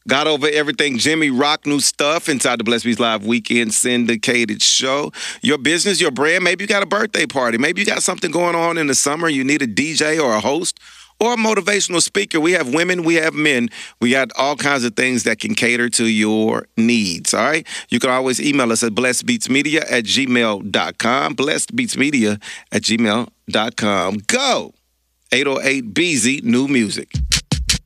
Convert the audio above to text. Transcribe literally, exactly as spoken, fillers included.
Got over everything. Jimmy Rock, new stuff inside the Blessed Beats Live Weekend syndicated show. Your business, your brand, maybe you got a birthday party. Maybe you got something going on in the summer. You need a D J or a host or a motivational speaker. We have women, we have men. We got all kinds of things that can cater to your needs, all right? You can always email us at blessedbeatsmedia at gmail dot com, blessedbeatsmedia at gmail dot com. Go! eight oh eight B Z, new music.